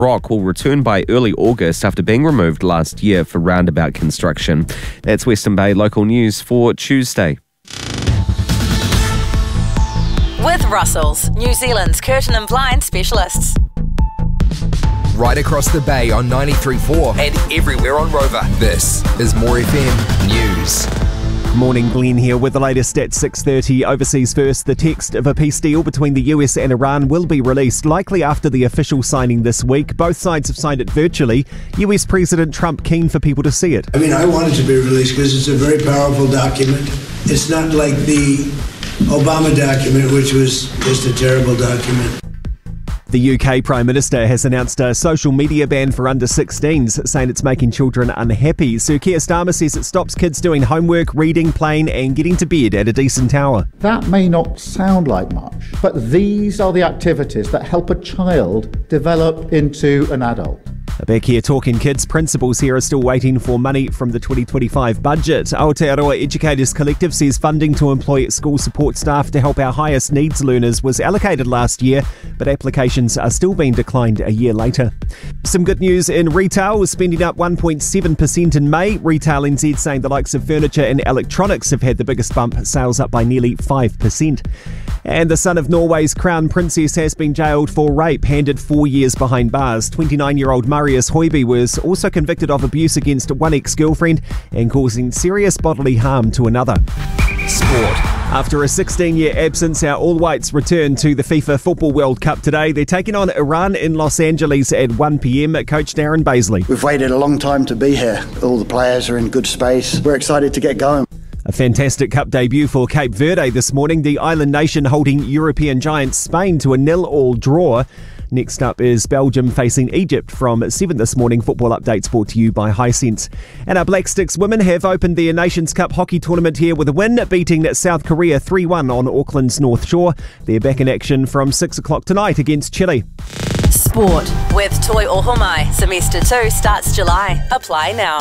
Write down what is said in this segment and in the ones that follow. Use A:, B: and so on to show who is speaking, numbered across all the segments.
A: Rock will return by early August after being removed last year for roundabout construction. That's Western Bay local news for Tuesday.
B: With Russells, New Zealand's curtain and blind specialists.
C: Right across the bay on 93.4 and everywhere on Rover. This is More FM News.
D: Morning, Glenn here with the latest at 6:30. Overseas first, the text of a peace deal between the US and Iran will be released, likely after the official signing this week. Both sides have signed it virtually. US President Trump keen for people to see it.
E: I want it to be released because it's a very powerful document. It's not like the Obama document, which was just a terrible document.
D: The UK Prime Minister has announced a social media ban for under 16s, saying it's making children unhappy. Sir Keir Starmer says it stops kids doing homework, reading, playing and getting to bed at a decent hour.
F: That may not sound like much, but these are the activities that help a child develop into an adult.
D: Back here talking kids, principals here are still waiting for money from the 2025 budget. Aotearoa Educators Collective says funding to employ school support staff to help our highest needs learners was allocated last year, but applications are still being declined a year later. Some good news in retail, spending up 1.7% in May. Retail NZ saying the likes of furniture and electronics have had the biggest bump, sales up by nearly 5%. And the son of Norway's crown princess has been jailed for rape, handed 4 years behind bars. 29-year-old Marius Høiby was also convicted of abuse against one ex-girlfriend and causing serious bodily harm to another. Sport. After a 16-year absence, our All Whites return to the FIFA Football World Cup today. They're taking on Iran in Los Angeles at 1 p.m. Coach Darren Baisley.
G: We've waited a long time to be here. All the players are in good space. We're excited to get going.
D: A fantastic cup debut for Cape Verde this morning. The island nation holding European giants Spain to a 0-0 draw. Next up is Belgium facing Egypt from 7 this morning. Football updates brought to you by Hisense. And our Black Sticks women have opened their Nations Cup hockey tournament here with a win, beating South Korea 3-1 on Auckland's North Shore. They're back in action from 6 o'clock tonight against Chile.
B: Sport with Toi Ohomai. Semester 2 starts July. Apply now.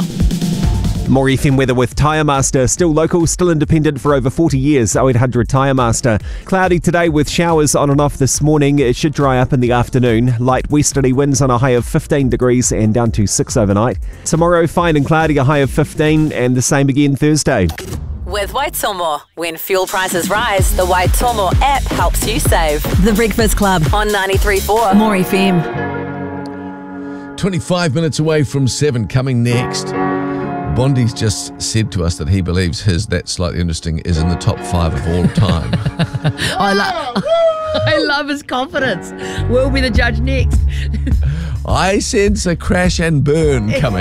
D: More FM weather with Tyre Master. Still local, still independent for over 40 years. 0800 Tyre Master. Cloudy today with showers on and off this morning. It should dry up in the afternoon. Light westerly winds on a high of 15 degrees and down to 6 overnight. Tomorrow, fine and cloudy, a high of 15, and the same again Thursday.
B: With Waitomo. When fuel prices rise, the Waitomo app helps you save.
H: The Breakfast Club
B: On 93.4
H: More FM.
I: 25 minutes away from 7, coming next. Bondi's just said to us that he believes his That's Slightly Interesting is in the top 5 of all time.
H: I love his confidence. We'll be the judge next.
I: I sense a crash and burn coming.